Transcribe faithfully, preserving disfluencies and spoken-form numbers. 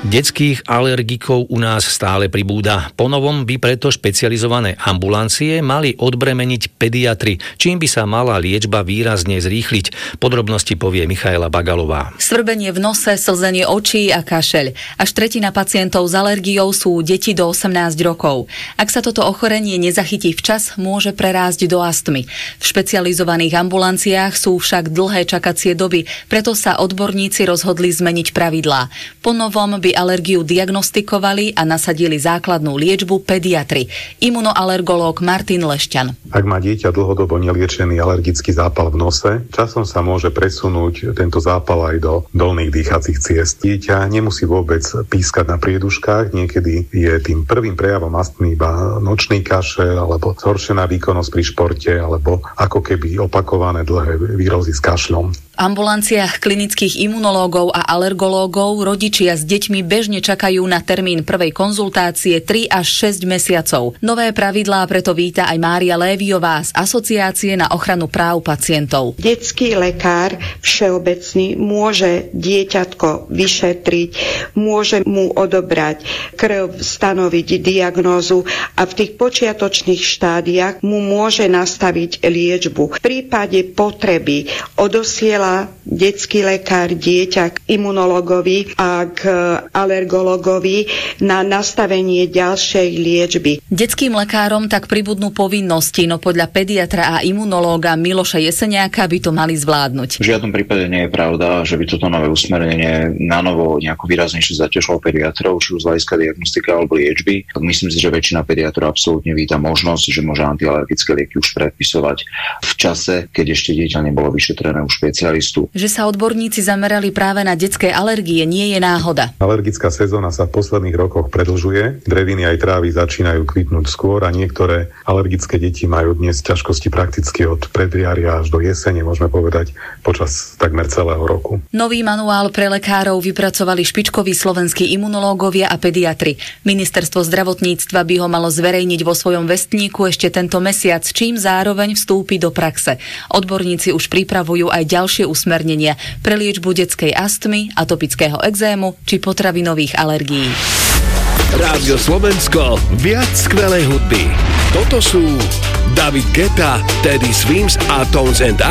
Detských alergikov u nás stále pribúda. Ponovom by preto špecializované ambulancie mali odbremeniť pediatri, čím by sa mala liečba výrazne zrýchliť. Podrobnosti povie Michaela Bagalová. Svrbenie v nose, slzenie očí a kašeľ. Až tretina pacientov s alergiou sú deti do osemnásť rokov. Ak sa toto ochorenie nezachytí včas, môže prerásť do astmy. V špecializovaných ambulanciách sú však dlhé čakacie doby, preto sa odborníci rozhodli zmeniť pravidlá. Ponovom by alergiu diagnostikovali a nasadili základnú liečbu pediatri. Imunoalergológ Martin Lešťan. Ak má dieťa dlhodobo neliečený alergický zápal v nose, časom sa môže presunúť tento zápal aj do dolných dýchacích ciest. Dieťa nemusí vôbec pískať na prieduškách, niekedy je tým prvým prejavom astmy iba nočný kašeľ alebo zhoršená výkonnosť pri športe alebo ako keby opakované dlhé výrozy s kašľom. V ambulanciách klinických imunológov a alergológov rodičia s deťmi bežne čakajú na termín prvej konzultácie tri až šesť mesiacov. Nové pravidlá preto víta aj Mária Léviová z Asociácie na ochranu práv pacientov. Detský lekár všeobecný môže dieťatko vyšetriť, môže mu odobrať krv, stanoviť diagnózu a v tých počiatočných štádiách mu môže nastaviť liečbu. V prípade potreby odosiela detský lekár dieťa k imunologovi a k alergologovi na nastavenie ďalšej liečby. Detským lekárom tak pribudnú povinnosti, no podľa pediatra a imunológa Miloša Jeseniaka by to mali zvládnuť. V žiadnom prípade nie je pravda, že by toto nové usmernenie na novo nejako výraznejšie zaťažilo pediatrov, či už z hľadiska diagnostiky alebo liečby. Myslím si, že väčšina pediatrov absolútne víta možnosť, že môže antialergické lieky už predpisovať v čase, keď ešte dieťa nebolo vyšetrené u špecialistu. Že sa odborníci zamerali práve na detské alergie, nie je náhoda. Alergická sezóna sa v posledných rokoch predlžuje, dreviny aj trávy začínajú kvitnúť skôr a niektoré alergické deti majú dnes ťažkosti prakticky od predjaria až do jesene, môžeme povedať, počas takmer celého roku. Nový manuál pre lekárov vypracovali špičkoví slovenskí imunológovia a pediatri. Ministerstvo zdravotníctva by ho malo zverejniť vo svojom vestníku ešte tento mesiac, čím zároveň vstúpi do praxe. Odborníci už pripravujú aj ďalšie usmernenia pre liečbu detskej astmy, atopického ekzému či potravinových alergií. Rádio Slovensko, viac skvelej hudby. Toto sú David Guetta, Teddy Swims a Tones and